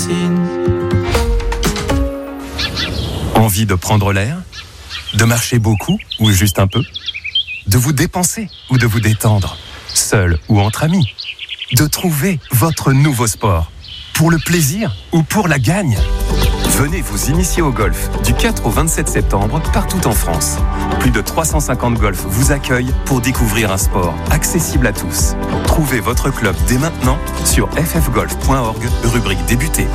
fascine. Envie de prendre l'air ? De marcher beaucoup ou juste un peu ? De vous dépenser ou de vous détendre ? Seul ou entre amis ? De trouver votre nouveau sport ? Pour le plaisir ou pour la gagne ? Venez vous initier au golf du 4 au 27 septembre partout en France. Plus de 350 golfs vous accueillent pour découvrir un sport accessible à tous. Trouvez votre club dès maintenant sur ffgolf.org, rubrique débuter.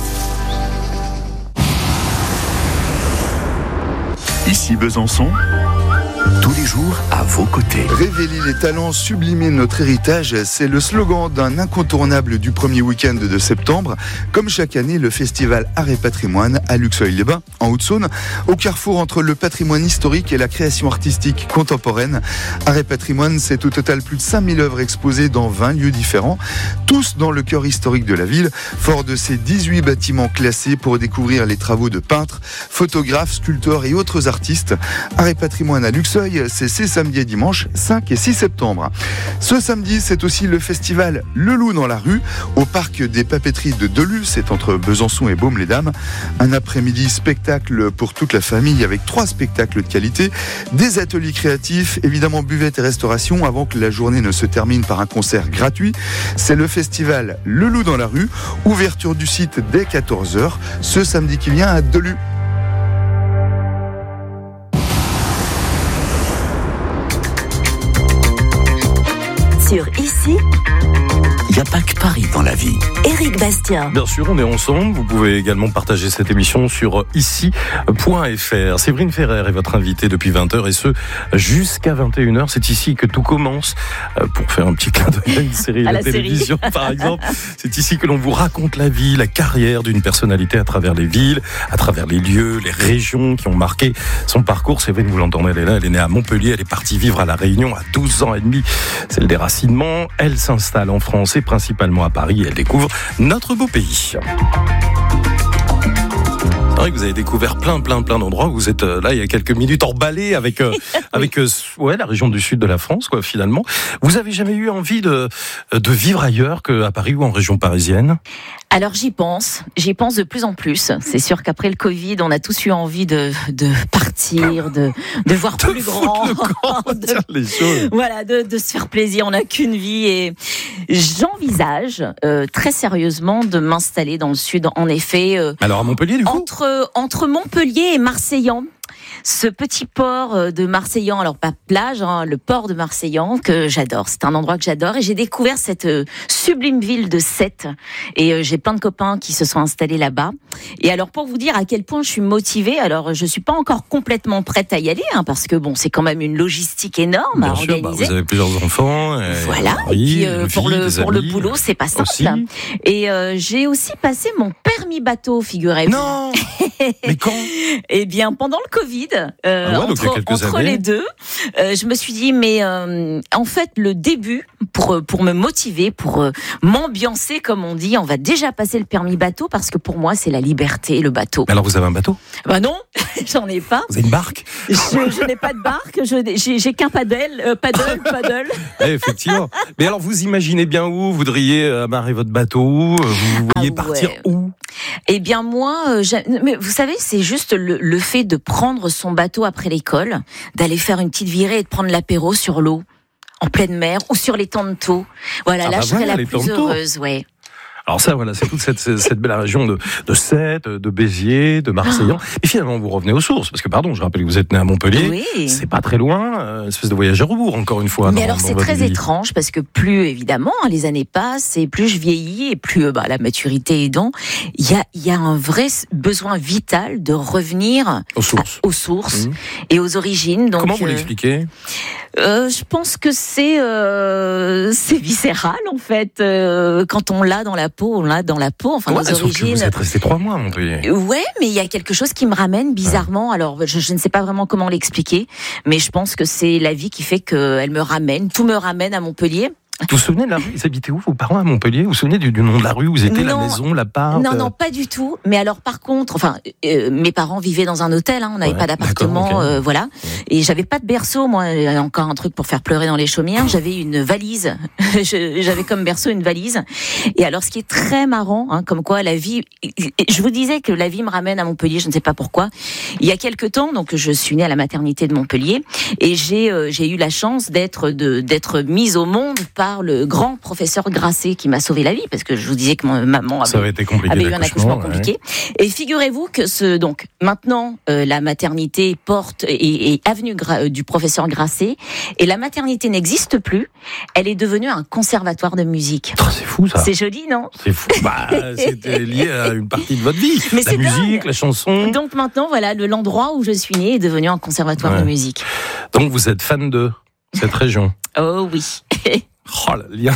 Ici Besançon, tous les jours à vos côtés. Révéler les talents, sublimer notre héritage, c'est le slogan d'un incontournable du premier week-end de septembre. Comme chaque année, le festival Art et Patrimoine à Luxeuil-les-Bains, en Haute-Saône, au carrefour entre le patrimoine historique et la création artistique contemporaine. Art et Patrimoine, c'est au total plus de 5000 œuvres exposées dans 20 lieux différents, tous dans le cœur historique de la ville, fort de ces 18 bâtiments classés pour découvrir les travaux de peintres, photographes, sculpteurs et autres artistes. Art et Patrimoine à Luxeuil, c'est ces samedis et dimanches 5 et 6 septembre. Ce samedi, c'est aussi le festival Le Loup dans la rue, au parc des papeteries de Delus, c'est entre Besançon et Baume-les-Dames. Un après-midi spectacle pour toute la famille avec 3 spectacles de qualité, des ateliers créatifs, évidemment buvette et restauration avant que la journée ne se termine par un concert gratuit. C'est le festival Le Loup dans la rue, ouverture du site dès 14h, ce samedi qui vient à Delus. Sur Ici, Il n'y a pas que Paris dans la vie. Éric Bastien. Bien sûr, on est ensemble. Vous pouvez également partager cette émission sur ici.fr. Séverine Ferrer est votre invitée depuis 20h et ce, jusqu'à 21h. C'est ici que tout commence. Pour faire un petit clin d'œil à une série de télévision, par exemple. C'est ici que l'on vous raconte la vie, la carrière d'une personnalité à travers les villes, à travers les lieux, les régions qui ont marqué son parcours. Séverine, vous l'entendez, elle est là. Elle est née à Montpellier. Elle est partie vivre à La Réunion à 12 ans et demi. C'est le déracinement. Elle s'installe en France et principalement à Paris. Elle découvre notre beau pays. C'est vrai que vous avez découvert plein d'endroits. Vous êtes là il y a quelques minutes emballé avec la région du sud de la France, quoi, finalement. Vous avez jamais eu envie de vivre ailleurs qu'à Paris ou en région parisienne ? Alors j'y pense de plus en plus. C'est sûr qu'après le Covid, on a tous eu envie de partir, de voir plus grand, les choses. Voilà, de se faire plaisir. On n'a qu'une vie et j'envisage très sérieusement de m'installer dans le sud. En effet, alors à Montpellier, du coup, entre Montpellier et Marseillan. Ce petit port de Marseillan, alors pas plage, le port de Marseillan que j'adore. C'est un endroit que j'adore et j'ai découvert cette sublime ville de Sète et j'ai plein de copains qui se sont installés là-bas. Et alors pour vous dire à quel point je suis motivée, alors je suis pas encore complètement prête à y aller parce que bon, c'est quand même une logistique énorme à organiser. Bien sûr, vous avez plusieurs enfants. Voilà. Et puis pour le boulot, c'est pas simple. Aussi. Et j'ai aussi passé mon permis bateau, figurez-vous. Non. Mais quand ? Eh bien pendant le Covid. Entre les deux, je me suis dit mais en fait le début pour me motiver, pour m'ambiancer comme on dit, on va déjà passer le permis bateau parce que pour moi c'est la liberté, le bateau. Alors vous avez un bateau ? Bah non, j'en ai pas. Vous avez une barque ? Je n'ai pas de barque, j'ai qu'un paddle. Effectivement. Mais alors vous imaginez bien où vous voudriez amarrer votre bateau ? Vous voyez partir où ? Eh bien moi, mais vous savez, c'est juste le fait de prendre son bateau après l'école, d'aller faire une petite virée et de prendre l'apéro sur l'eau, en pleine mer ou sur les Tantos. Voilà, je serais la plus heureuse, ouais. Alors ça, voilà, c'est toute cette belle région de Sète, de Béziers, de Marseillan. Et finalement, vous revenez aux sources. Parce que, pardon, je rappelle que vous êtes né à Montpellier. Oui. C'est pas très loin. Espèce de voyage à rebours, encore une fois. Mais alors, c'est très étrange parce que plus, évidemment, les années passent et plus je vieillis et plus la maturité aidant, il y a un vrai besoin vital de revenir aux sources et aux origines. Donc, comment vous l'expliquez ? Je pense que c'est viscéral, en fait. Quand on l'a dans la peau, enfin, nos origines. Que vous êtes resté 3 mois à Montpellier. Ouais, mais il y a quelque chose qui me ramène bizarrement. Alors, je ne sais pas vraiment comment l'expliquer, mais je pense que c'est la vie qui fait qu'elle me ramène. Tout me ramène à Montpellier. Vous vous souvenez de la rue? Ils habitaient où, vos parents, à Montpellier? Vous vous souvenez du nom de la rue où vous étiez, la maison, l'appart? Non, pas du tout. Mais alors, par contre, mes parents vivaient dans un hôtel, hein, on n'avait pas d'appartement, okay. voilà. Ouais. Et j'avais pas de berceau, moi. Encore un truc pour faire pleurer dans les chaumières. J'avais une valise. J'avais comme berceau une valise. Et alors, ce qui est très marrant, hein, comme quoi la vie, je vous disais que la vie me ramène à Montpellier, je ne sais pas pourquoi. Il y a quelques temps, donc, je suis née à la maternité de Montpellier et j'ai eu la chance d'être mise au monde par le grand professeur Grasset qui m'a sauvé la vie, parce que je vous disais que ma maman avait eu un accouchement compliqué. Ouais. Et figurez-vous que donc maintenant la maternité porte et avenue du professeur Grasset, et la maternité n'existe plus. Elle est devenue un conservatoire de musique. Oh, c'est fou ça. C'est joli, non? C'est fou. C'était lié à une partie de votre vie. Mais la musique, la chanson. Donc maintenant, voilà, l'endroit où je suis née est devenu un conservatoire de musique. Donc vous êtes fan de cette région? Oh oui. Oh, le lien.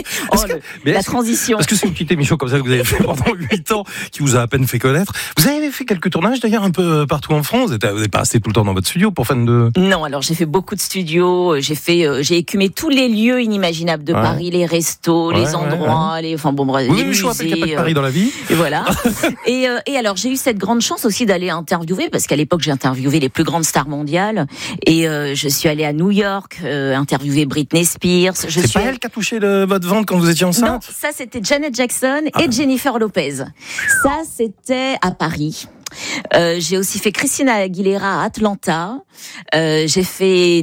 La transition. Parce que c'est une petite émission comme ça que vous avez fait pendant 8 ans, qui vous a à peine fait connaître. Vous avez fait quelques tournages d'ailleurs un peu partout en France. Vous n'êtes pas resté tout le temps dans votre studio pour fan de... Non, alors j'ai fait beaucoup de studios. J'ai écumé tous les lieux inimaginables de Paris, les restos, les endroits, les musées. Je rappelle qu'il n'y a pas de Paris dans la vie. Et voilà. et alors j'ai eu cette grande chance aussi d'aller interviewer, parce qu'à l'époque j'ai interviewé les plus grandes stars mondiales. Et je suis allée à New York interviewer Britney Spears. C'est pas elle qui a touché votre ventre quand vous étiez enceinte? Non, ça c'était Janet Jackson et Jennifer Lopez. Ça c'était à Paris. J'ai aussi fait Christina Aguilera à Atlanta. J'ai fait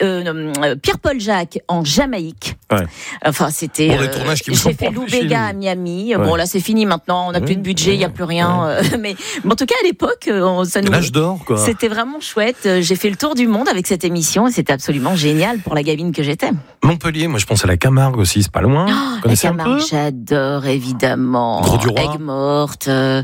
Pierre-Paul Jacques en Jamaïque. Ouais. Enfin, c'était. Bon, des tournages qui vous sont j'ai fait Lou Bega à Miami. Ouais. Bon, là, c'est fini maintenant. On n'a plus de budget, il n'y a plus rien. Mais en tout cas, à l'époque, ça nous. L'âge d'or, quoi. C'était vraiment chouette. J'ai fait le tour du monde avec cette émission et c'était absolument génial pour la gamine que j'étais. Montpellier, moi, je pense à la Camargue aussi, c'est pas loin. Vous connaissez la Camargue, j'adore évidemment. Gros-du-Roi. Aigues-Mortes.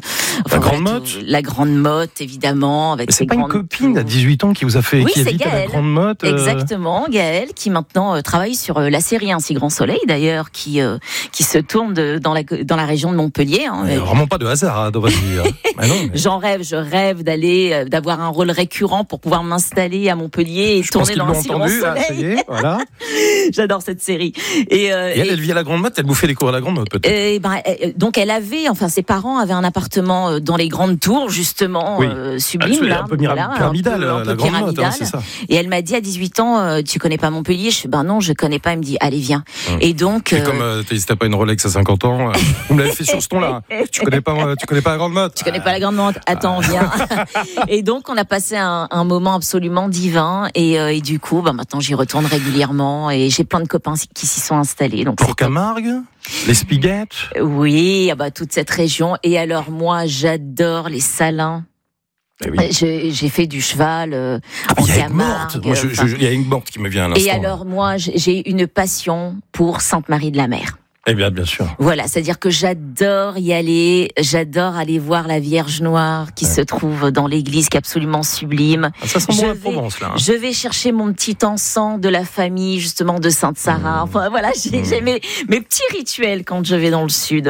La Grande Motte. La Grande Motte, évidemment. Avec c'est pas une copine à 18 ans qui vous a fait, qui habite à la Grande Motte. Exactement, Gaëlle, qui maintenant travaille sur la série Un si grand soleil, d'ailleurs, qui se tourne dans la région de Montpellier. Hein, vraiment pas de hasard dans votre vie. Hein. Non, mais... je rêve d'avoir un rôle récurrent pour pouvoir m'installer à Montpellier et tourner dans Un si grand soleil. Là, ça y est, voilà. J'adore cette série. Et elle vit à la Grande Motte, elle vous fait des cours à la Grande Motte, peut-être. Donc ses parents avaient un appartement dans les grandes tours, justement, sublime. Un peu pyramidal, la Grande Motte, hein, c'est ça. Et elle m'a dit à 18 ans, tu connais pas Montpellier? Je fais, non, je connais pas. Elle me dit, allez, viens. Et donc. Et comme t'as pas une Rolex à 50 ans, vous me l'avez fait sur ce ton-là. Tu connais pas la Grande Motte? Tu connais pas la Grande Motte? Attends, viens. Et donc, on a passé un moment absolument divin. Et du coup, maintenant, j'y retourne régulièrement. Et j'ai plein de copains qui s'y sont installés. Donc, pour Camargue? Les Spiguettes? Oui, toute cette région. Et alors, moi, j'adore les Salins. Oui. J'ai fait du cheval en Camargue. Il y a Aigues-Mortes qui me vient à l'instant. Et alors, moi, j'ai une passion pour Sainte-Marie-de-la-Mer. Eh bien sûr. Voilà, c'est-à-dire que j'adore y aller, j'adore aller voir la Vierge Noire qui se trouve dans l'église, qui est absolument sublime. Ça sent bon la Provence, là. Je vais chercher mon petit encens de la famille, justement, de Sainte-Sarah. Enfin, voilà, j'ai mes petits rituels quand je vais dans le sud.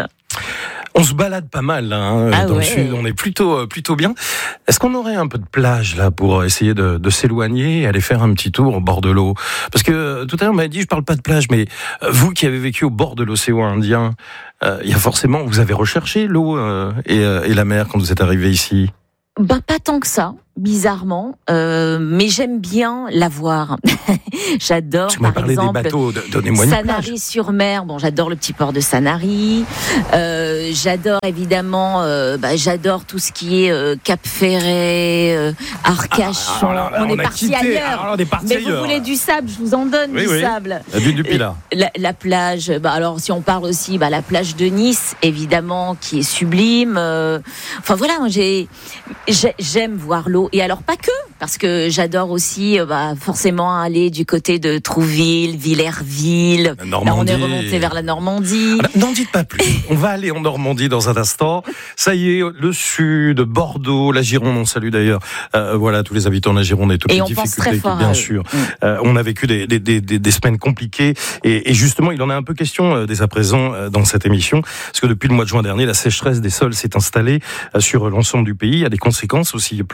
On se balade pas mal là, dans le sud, on est plutôt bien. Est-ce qu'on aurait un peu de plage là pour essayer de s'éloigner et aller faire un petit tour au bord de l'eau? Parce que tout à l'heure on m'a dit je parle pas de plage, mais vous qui avez vécu au bord de l'océan Indien, il y a forcément, vous avez recherché l'eau et la mer quand vous êtes arrivé ici? Pas tant que ça, bizarrement, mais j'aime bien la voir. J'adore, par exemple, des bateaux, donnez-moi une Sanary-sur-Mer. Bon, j'adore le petit port de Sanary. J'adore évidemment, j'adore tout ce qui est Cap-Ferret, Arcachon. On est parti ailleurs. Mais vous voulez du sable, je vous en donne du sable. Du Pilat. La plage. Alors, si on parle aussi, la plage de Nice, évidemment, qui est sublime. Enfin voilà, j'aime voir l'eau. Et alors pas que, parce que j'adore aussi forcément aller du côté de Trouville, Villerville. Là, on est remonté vers la Normandie. N'en dites pas plus. On va aller en Normandie dans un instant. Ça y est, le sud, Bordeaux, la Gironde, on salue d'ailleurs. Voilà, tous les habitants de la Gironde et toutes les difficultés, bien sûr. On a vécu des semaines compliquées et justement, il en a un peu question dès à présent dans cette émission, parce que depuis le mois de juin dernier, la sécheresse des sols s'est installée sur l'ensemble du pays. Il y a des conséquences aussi. Plusieurs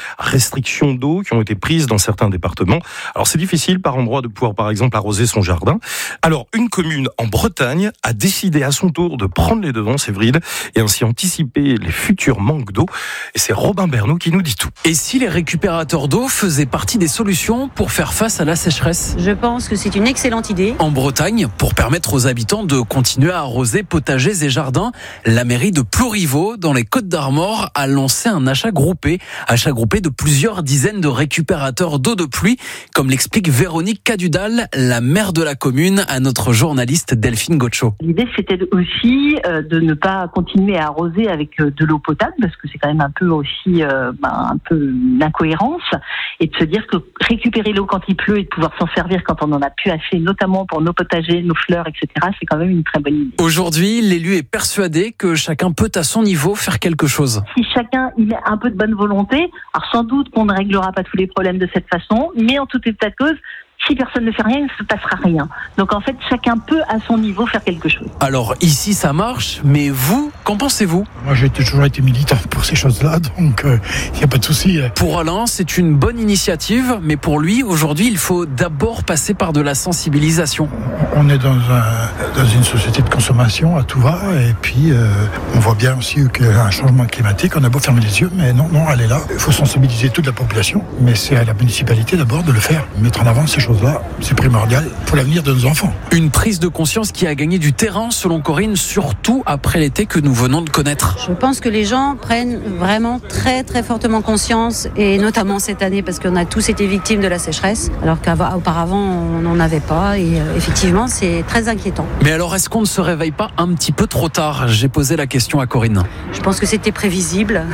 restrictions d'eau qui ont été prises dans certains départements. Alors c'est difficile par endroit de pouvoir par exemple arroser son jardin. Alors une commune en Bretagne a décidé à son tour de prendre les devants, Séverine, et ainsi anticiper les futurs manques d'eau. Et c'est Robin Bernot qui nous dit tout. Et si les récupérateurs d'eau faisaient partie des solutions pour faire face à la sécheresse ? Je pense que c'est une excellente idée. En Bretagne, pour permettre aux habitants de continuer à arroser potagers et jardins, la mairie de Plouriveau, dans les Côtes-d'Armor, a lancé un achat groupé de plusieurs dizaines de récupérateurs d'eau de pluie, comme l'explique Véronique Cadudal, la maire de la commune, à notre journaliste Delphine Gaucho. L'idée, c'était aussi de ne pas continuer à arroser avec de l'eau potable, parce que c'est quand même un peu aussi un peu l'incohérence, et de se dire que récupérer l'eau quand il pleut et de pouvoir s'en servir quand on en a plus assez, notamment pour nos potagers, nos fleurs, etc., c'est quand même une très bonne idée. Aujourd'hui, l'élu est persuadé que chacun peut à son niveau faire quelque chose. Si chacun il a un peu de bonne volonté, alors sans doute qu'on ne réglera pas tous les problèmes de cette façon, mais en tout état de cause, si personne ne fait rien, il ne se passera rien. Donc en fait, chacun peut à son niveau faire quelque chose. Alors ici, ça marche, mais vous, qu'en pensez-vous ? Moi, j'ai toujours été militant pour ces choses-là, donc il n'y a pas de souci. Pour Alain, c'est une bonne initiative, mais pour lui, aujourd'hui, il faut d'abord passer par de la sensibilisation. On est dans une société de consommation à tout va, et puis on voit bien aussi qu'il y a un changement climatique. On a beau fermer les yeux, mais non, elle est là. Il faut sensibiliser toute la population, mais c'est à la municipalité d'abord de le faire, mettre en avant ces choses-là. C'est primordial pour l'avenir de nos enfants. Une prise de conscience qui a gagné du terrain, selon Corinne, surtout après l'été que nous venons de connaître. Je pense que les gens prennent vraiment très très fortement conscience, et notamment cette année, parce qu'on a tous été victimes de la sécheresse, alors qu'auparavant on n'en avait pas, et effectivement c'est très inquiétant. Mais alors est-ce qu'on ne se réveille pas un petit peu trop tard ? J'ai posé la question à Corinne. Je pense que c'était prévisible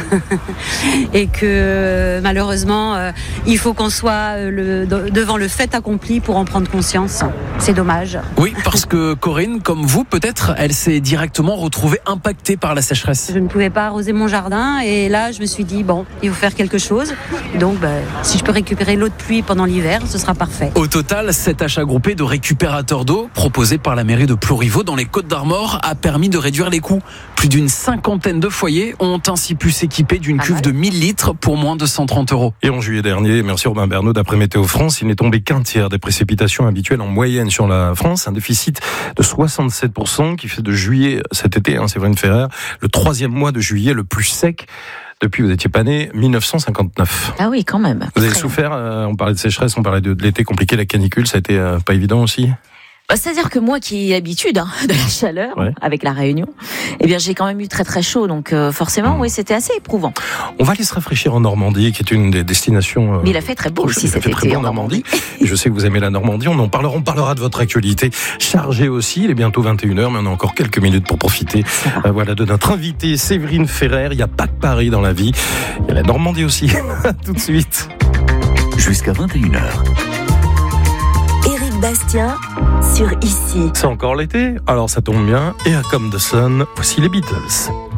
et que malheureusement il faut qu'on soit devant le fait accompli pour en prendre conscience. C'est dommage. Oui, parce que Corinne, comme vous, peut-être, elle s'est directement retrouvée impactée par la sécheresse. Je ne pouvais pas arroser mon jardin, et là, je me suis dit, bon, il faut faire quelque chose. Donc, si je peux récupérer l'eau de pluie pendant l'hiver, ce sera parfait. Au total, cet achat groupé de récupérateurs d'eau, proposé par la mairie de Plouriveau dans les Côtes-d'Armor, a permis de réduire les coûts. Plus d'une 50aine de foyers ont ainsi pu s'équiper d'une cuve de 1000 litres pour moins de 130 €. Et en juillet dernier, merci Robin Bernot, d'après Météo France, il n'est tombé qu'un tiers des précipitations habituelles en moyenne sur la France, un déficit de 67% qui fait de juillet cet été, Séverine Ferrer, le 3e mois de juillet le plus sec depuis, vous n'étiez pas né, 1959. Ah oui, quand même. Vous avez souffert, on parlait de sécheresse, on parlait de l'été compliqué, la canicule, ça a été pas évident aussi ? C'est-à-dire que moi qui ai l'habitude de la chaleur, avec la Réunion, eh bien j'ai quand même eu très très chaud, donc forcément oui, c'était assez éprouvant. On va aller se rafraîchir en Normandie, qui est une des destinations. Mais il a fait très beau aussi cet été en Normandie. Et je sais que vous aimez la Normandie, on parlera de votre actualité chargée aussi. Il est bientôt 21h, mais on a encore quelques minutes pour profiter de notre invité Séverine Ferrer. Il n'y a pas que Paris dans la vie, il y a la Normandie aussi. Tout de suite. Jusqu'à 21h. Bastien sur Ici. C'est encore l'été, alors ça tombe bien. Et à Comme the Sun, voici les Beatles.